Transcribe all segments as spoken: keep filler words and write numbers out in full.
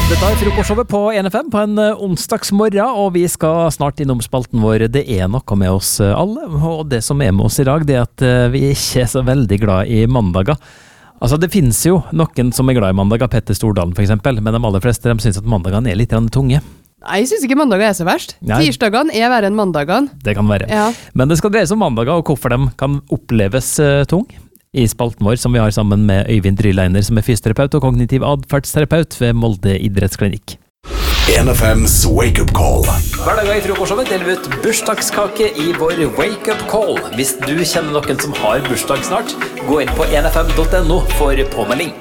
Dette er frokostshowet på en F M på en onsdagsmorgen, og vi skal snart innom spalten vår. Det er noe med oss alle, og det som er med oss i dag, det er at vi ikke er så veldig glad i mandager. Altså, det finnes jo noen som er glad i mandager, Petter Stordalen for eksempel, men de aller fleste de synes at mandagene er litt tunge. Nei, jeg synes ikke mandager er så verst. Nei. Tirsdagene er verre enn mandagene. Det kan være. Ja. Men det skal dreie seg om mandager, og hvorfor de kan oppleves uh, tung. I spalten vår, som vi har sammen med Øyvind Dryleiner, som er fysioterapeut og kognitiv adferdsterapeut ved Molde idrettsklinikk. en F M's Wake-up Call. Hver dag i frokostshowet deler vi ut bursdagskake i vår Wake-up Call. Hvis du kjenner noen som har bursdag snart, gå inn på en F M punktum N O for påmelding.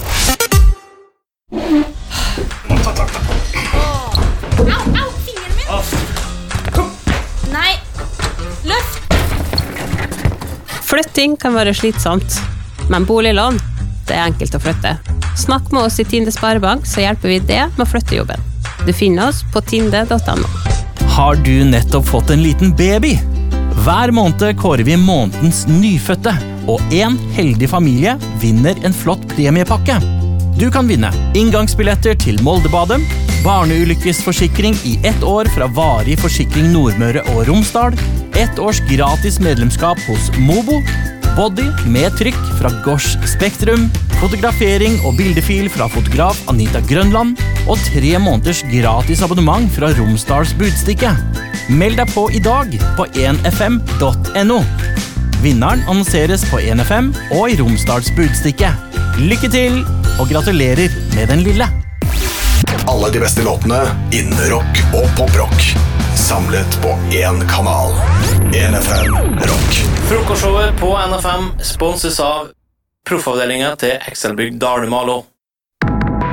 Au, au, fingeren min! Nei, løft! Flytting kan være slitsomt, men boliglån, det er enkelt å flytte. Snakk med oss i Tinde Sparebank, så hjelper vi det med å flytte jobben. Du finner oss på tinde punktum no. Har du nettopp fått en liten baby? Hver måned kårer vi månedens nyfødte, og en heldig familie vinner en flott premiepakke. Du kan vinne inngangsbilletter til Moldebadet, barneulykkesforsikring i ett år fra Varig Forsikring Nordmøre og Romsdal, ett års gratis medlemskap hos Mobo, body med trykk fra Gosh Spektrum, fotografering og bildefil fra fotograf Anita Grønland, og tre måneders gratis abonnement fra Romsdals Budstikke. Meld deg på i dag på en F M punktum N O. Vinneren annonseres på en F M og i Romsdals Budstikke. Lykke til, og gratulerer med den lille! Alle de beste låtene innen rock og poprock. Samlet på én kanal. en F M Rock. Frokostshowet på en F M sponses av proffavdelingen til Excelbygg Dalmalo.